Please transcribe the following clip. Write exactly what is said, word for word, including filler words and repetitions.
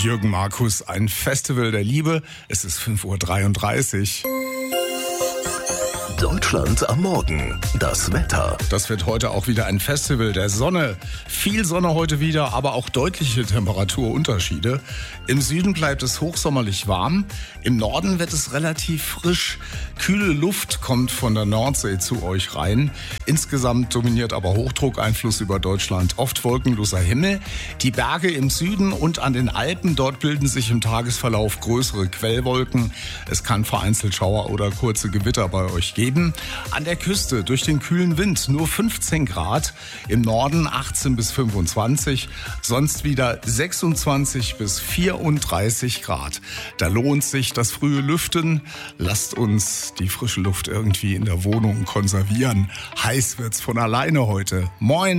Jürgen Markus, ein Festival der Liebe. Es ist fünf Uhr dreiunddreißig. Deutschland am Morgen. Das Wetter. Das wird heute auch wieder ein Festival der Sonne. Viel Sonne heute wieder, aber auch deutliche Temperaturunterschiede. Im Süden bleibt es hochsommerlich warm. Im Norden wird es relativ frisch. Kühle Luft kommt von der Nordsee zu euch rein. Insgesamt dominiert aber Hochdruckeinfluss über Deutschland. Oft wolkenloser Himmel. Die Berge im Süden und an den Alpen, dort bilden sich im Tagesverlauf größere Quellwolken. Es kann vereinzelt Schauer oder kurze Gewitter bei euch geben. An der Küste durch den kühlen Wind nur fünfzehn Grad, im Norden achtzehn bis fünfundzwanzig, sonst wieder sechsundzwanzig bis vierunddreißig Grad. Da lohnt sich das frühe Lüften. Lasst uns die frische Luft irgendwie in der Wohnung konservieren. Heiß wird's von alleine heute. Moin!